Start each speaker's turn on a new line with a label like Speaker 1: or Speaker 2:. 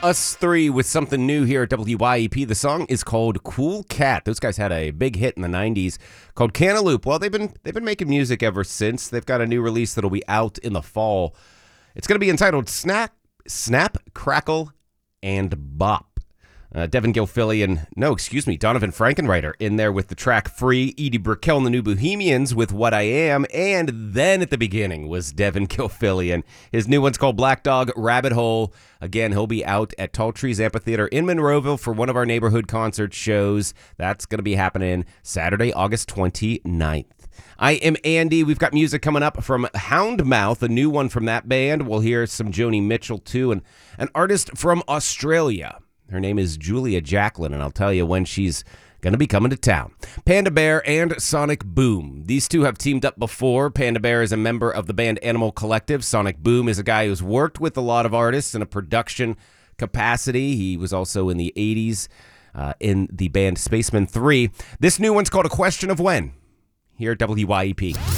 Speaker 1: Us Three with something new here at WYEP. The song is called Cool Cat. Those guys had a big hit in the 90s called Cantaloupe. Well, they've been making music ever since. They've got a new release that'll be out in the fall. It's going to be entitled Snap, Crackle, and Bop. Donovan Frankenreiter in there with the track Free, Edie Brickell and the New Bohemians with What I Am, and then at the beginning was Devin Gilfillian. His new one's called Black Dog Rabbit Hole. Again, he'll be out at Tall Trees Amphitheater in Monroeville for one of our neighborhood concert shows. That's going to be happening Saturday, August 29th. I am Andy. We've got music coming up from Houndmouth, a new one from that band. We'll hear some Joni Mitchell, too, and an artist from Australia. Her name is Julia Jacqueline, and I'll tell you when she's going to be coming to town. Panda Bear and Sonic Boom. These two have teamed up before. Panda Bear is a member of the band Animal Collective. Sonic Boom is a guy who's worked with a lot of artists in a production capacity. He was also in the 80s in the band Spacemen 3. This new one's called A Question of When, here at WYEP.